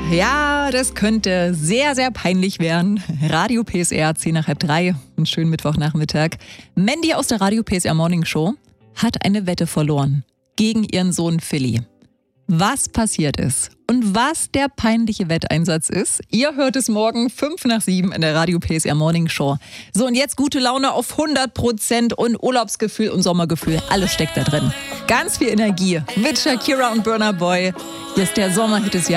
Ja, das könnte sehr, sehr peinlich werden. Radio PSR, 10 nach halb 3, einen schönen Mittwochnachmittag. Mandy aus der Radio PSR Morning Show hat eine Wette verloren gegen ihren Sohn Philly. Was passiert ist und was der peinliche Wetteinsatz ist, ihr hört es morgen 5 nach 7 in der Radio PSR Morning Show. So, und jetzt gute Laune auf 100% und Urlaubsgefühl und Sommergefühl, alles steckt da drin. Ganz viel Energie mit Shakira und Burna Boy. Hier ist der Sommerhit des Jahres.